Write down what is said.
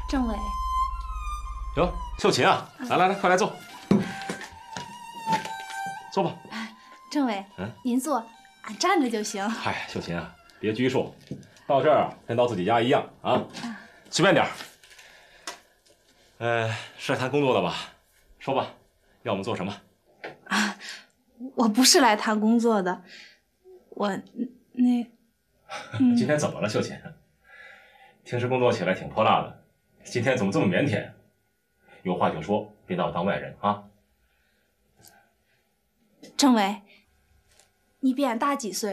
政委， 哟，秀琴啊，来，快来坐，坐吧。 政委，您坐，俺站着就行。 嗨，秀琴啊，别拘束，到这儿啊，跟到自己家一样啊，随便点儿。是来谈工作的吧？说吧，要我们做什么？ 啊，我不是来谈工作的， 今天怎么了，秀琴？平时工作起来挺泼辣的，今天怎么这么腼腆？有话就说，别拿我当外人啊！ 政委，你比俺大几岁？